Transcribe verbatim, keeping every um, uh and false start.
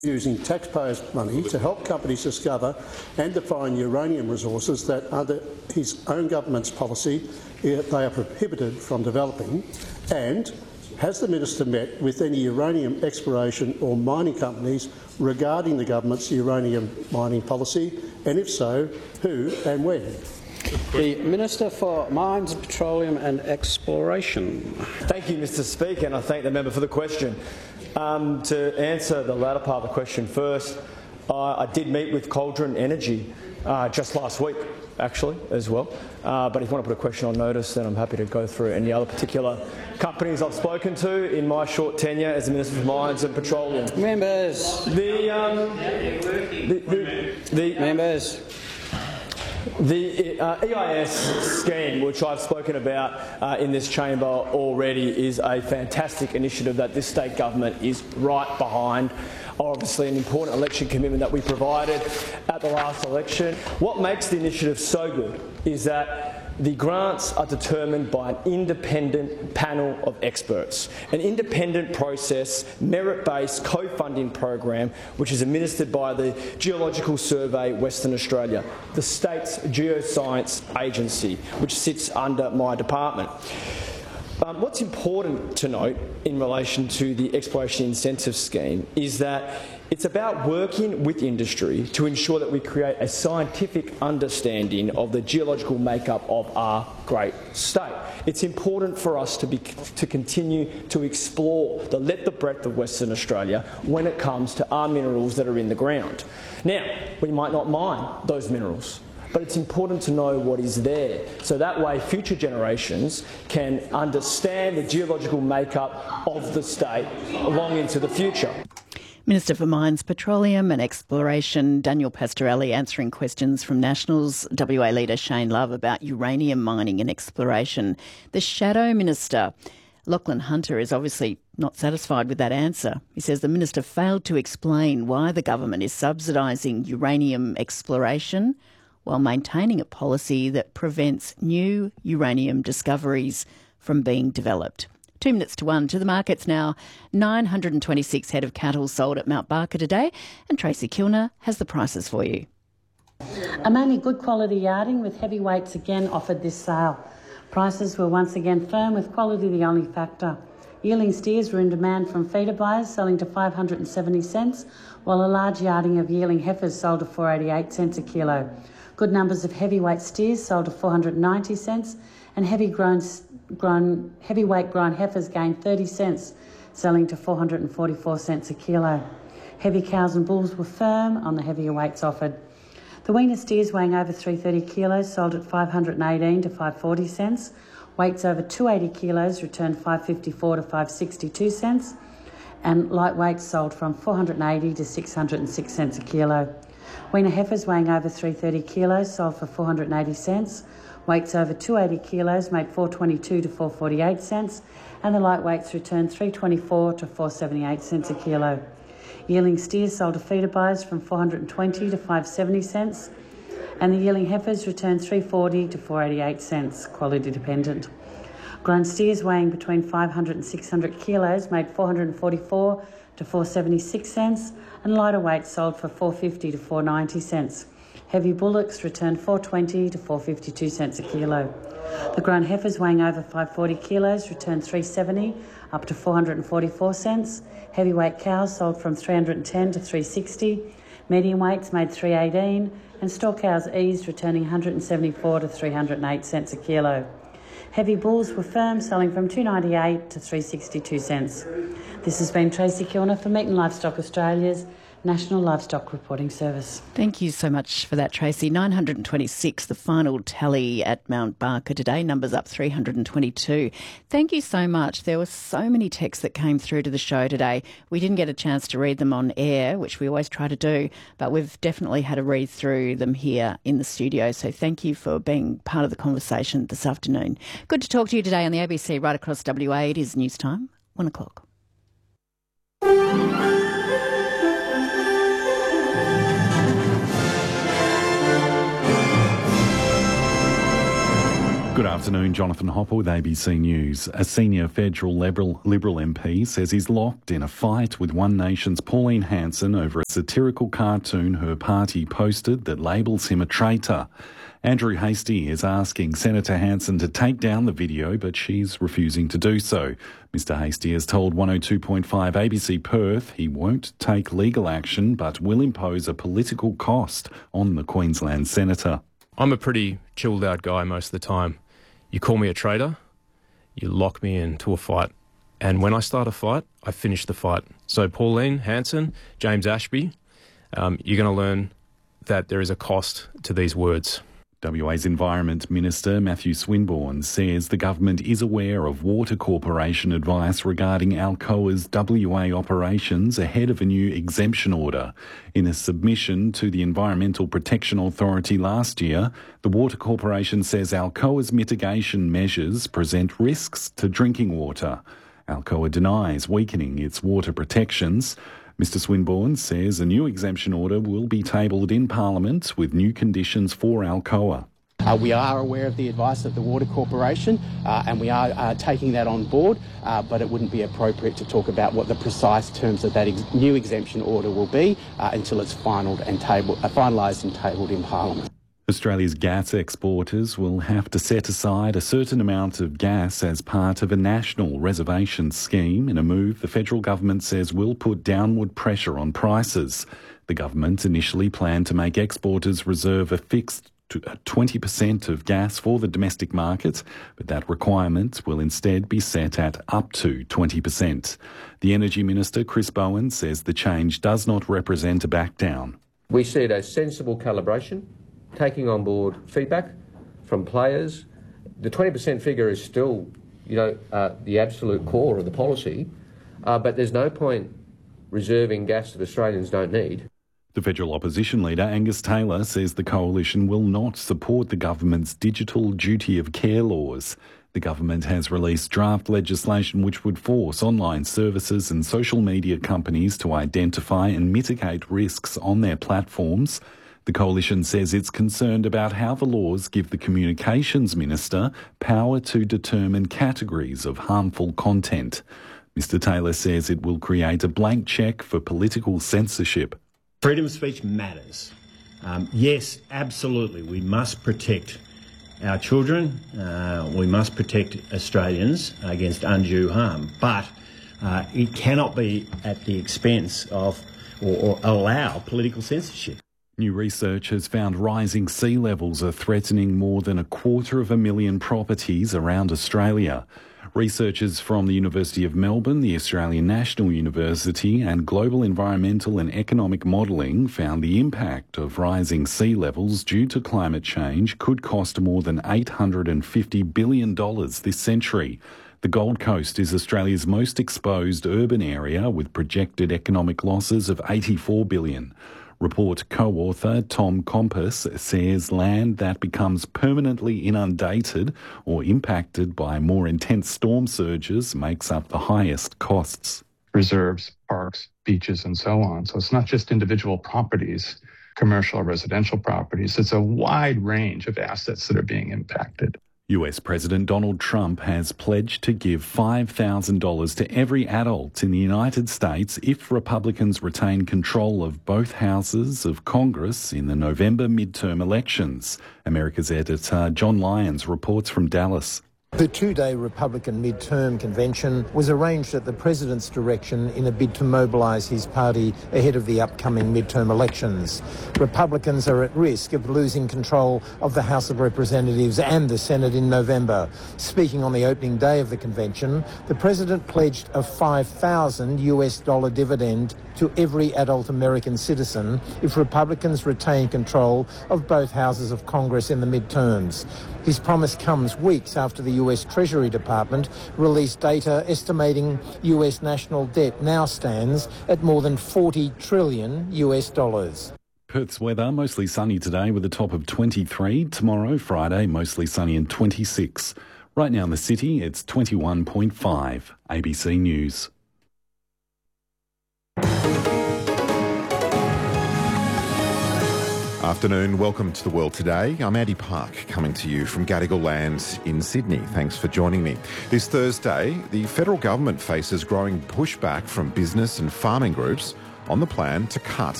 using taxpayers' money to help companies discover and define uranium resources that, under his own government's policy, they are prohibited from developing? And has the minister met with any uranium exploration or mining companies regarding the government's uranium mining policy? And if so, who and when? The Minister for Mines, Petroleum and Exploration. Thank you, Mister Speaker, and I thank the member for the question. Um, to answer the latter part of the question first, uh, I did meet with Cauldron Energy uh, just last week, actually, as well. Uh, but if you want to put a question on notice, then I'm happy to go through any other particular companies I've spoken to in my short tenure as the Minister for Mines and Petroleum. Members. The, um, the, the, the Members. The uh, E I S scheme, which I've spoken about uh, in this chamber already, is a fantastic initiative that this state government is right behind. Obviously an important election commitment that we provided at the last election. What makes the initiative so good is that the grants are determined by an independent panel of experts, an independent process, merit-based co-funding program which is administered by the Geological Survey Western Australia, the state's geoscience agency, which sits under my department. Um, what's important to note in relation to the exploration incentive scheme is that it's about working with industry to ensure that we create a scientific understanding of the geological makeup of our great state. It's important for us to, be, to continue to explore the length and breadth of Western Australia when it comes to our minerals that are in the ground. Now, we might not mine those minerals, but it's important to know what is there, so that way future generations can understand the geological makeup of the state long into the future. Minister for Mines, Petroleum and Exploration Daniel Pastorelli answering questions from Nationals W A leader Shane Love about uranium mining and exploration. The Shadow Minister, Lachlan Hunter, is obviously not satisfied with that answer. He says the minister failed to explain why the government is subsidising uranium exploration while maintaining a policy that prevents new uranium discoveries from being developed. Two minutes to one to the markets now. nine hundred twenty-six head of cattle sold at Mount Barker today, and Tracy Kilner has the prices for you. A mainly good quality yarding with heavyweights again offered this sale. Prices were once again firm with quality the only factor. Yearling steers were in demand from feeder buyers, selling to five hundred seventy cents, while a large yarding of yearling heifers sold to four hundred eighty-eight cents a kilo. Good numbers of heavyweight steers sold to four hundred ninety cents, and heavy grown, grown, heavyweight grown heifers gained thirty cents, selling to four hundred forty-four cents a kilo. Heavy cows and bulls were firm on the heavier weights offered. The weaner steers weighing over three hundred thirty kilos sold at five hundred eighteen to five hundred forty cents. Weights over two hundred eighty kilos returned five hundred fifty-four to five hundred sixty-two cents, and lightweights sold from four hundred eighty to six hundred six cents a kilo. Weaner heifers weighing over three hundred thirty kilos sold for four hundred eighty cents. Weights over two hundred eighty kilos made four hundred twenty-two to four hundred forty-eight cents, and the lightweights returned three hundred twenty-four to four hundred seventy-eight cents a kilo. Yearling steers sold to feeder buyers from four hundred twenty to five hundred seventy cents, and the yearling heifers returned three hundred forty to four hundred eighty-eight cents, quality dependent. Grown steers weighing between five hundred and six hundred kilos made four hundred forty-four to four hundred seventy-six cents, and lighter weights sold for four hundred fifty to four hundred ninety cents. Heavy bullocks returned four hundred twenty to four hundred fifty-two cents a kilo. The grown heifers weighing over five hundred forty kilos returned three hundred seventy up to four hundred forty-four cents. Heavyweight cows sold from three hundred ten to three hundred sixty. Medium weights made three hundred eighteen, and store cows eased, returning one hundred seventy-four to three hundred eight cents a kilo. Heavy bulls were firm, selling from two hundred ninety-eight to three hundred sixty-two cents. This has been Tracy Kilner for Meat and Livestock Australia's National Livestock Reporting Service. Thank you so much for that, Tracy. nine hundred twenty-six, the final tally at Mount Barker today. Numbers up three hundred twenty-two. Thank you so much. There were so many texts that came through to the show today. We didn't get a chance to read them on air, which we always try to do, but we've definitely had a read through them here in the studio. So thank you for being part of the conversation this afternoon. Good to talk to you today on the A B C right across W A. It is news time, one o'clock. Good afternoon, Jonathan Hopper with A B C News. A senior federal Liberal, Liberal M P says he's locked in a fight with One Nation's Pauline Hanson over a satirical cartoon her party posted that labels him a traitor. Andrew Hastie is asking Senator Hanson to take down the video, but she's refusing to do so. Mister Hastie has told one oh two point five A B C Perth he won't take legal action but will impose a political cost on the Queensland Senator. I'm a pretty chilled out guy most of the time. You call me a traitor, you lock me into a fight. And when I start a fight, I finish the fight. So Pauline Hanson, James Ashby, um, you're going to learn that there is a cost to these words. W A's Environment Minister Matthew Swinburne says the government is aware of Water Corporation advice regarding Alcoa's W A operations ahead of a new exemption order. In a submission to the Environmental Protection Authority last year, the Water Corporation says Alcoa's mitigation measures present risks to drinking water. Alcoa denies weakening its water protections. Mister Swinburne says a new exemption order will be tabled in Parliament with new conditions for Alcoa. Uh, we are aware of the advice of the Water Corporation uh, and we are uh, taking that on board, uh, but it wouldn't be appropriate to talk about what the precise terms of that ex- new exemption order will be uh, until it's finalled and table- uh, finalised and tabled in Parliament. Australia's gas exporters will have to set aside a certain amount of gas as part of a national reservation scheme in a move the federal government says will put downward pressure on prices. The government initially planned to make exporters reserve a fixed twenty percent of gas for the domestic market, but that requirement will instead be set at up to twenty percent. The Energy Minister, Chris Bowen, says the change does not represent a back down. We see it as sensible calibration, taking on board feedback from players. The twenty percent figure is still, you know, uh, the absolute core of the policy, uh, but there's no point reserving gas that Australians don't need. The federal opposition leader, Angus Taylor, says the coalition will not support the government's digital duty of care laws. The government has released draft legislation which would force online services and social media companies to identify and mitigate risks on their platforms. The coalition says it's concerned about how the laws give the Communications Minister power to determine categories of harmful content. Mister Taylor says it will create a blank cheque for political censorship. Freedom of speech matters. Um, yes, absolutely, we must protect our children. Uh, we must protect Australians against undue harm. But uh, it cannot be at the expense of or, or allow political censorship. New research has found rising sea levels are threatening more than a quarter of a million properties around Australia. Researchers from the University of Melbourne, the Australian National University and Global Environmental and Economic Modelling found the impact of rising sea levels due to climate change could cost more than eight hundred fifty billion dollars this century. The Gold Coast is Australia's most exposed urban area with projected economic losses of eighty-four billion dollars. Report co-author Tom Compass says land that becomes permanently inundated or impacted by more intense storm surges makes up the highest costs. Reserves, parks, beaches, and so on. So it's not just individual properties, commercial or residential properties. It's a wide range of assets that are being impacted. U S President Donald Trump has pledged to give five thousand dollars to every adult in the United States if Republicans retain control of both houses of Congress in the November midterm elections. America's editor John Lyons reports from Dallas. The two-day Republican midterm convention was arranged at the president's direction in a bid to mobilise his party ahead of the upcoming midterm elections. Republicans are at risk of losing control of the House of Representatives and the Senate in November. Speaking on the opening day of the convention, the president pledged a five thousand US dollar dividend to every adult American citizen if Republicans retain control of both houses of Congress in the midterms. His promise comes weeks after the U S Treasury Department released data estimating U S national debt now stands at more than forty trillion US dollars. Perth's weather, mostly sunny today with a top of twenty-three. Tomorrow, Friday, mostly sunny and twenty-six. Right now in the city, it's twenty-one point five. A B C News. Afternoon, welcome to The World Today. I'm Andy Park, coming to you from Gadigal Land in Sydney. Thanks for joining me. This Thursday, the federal government faces growing pushback from business and farming groups on the plan to cut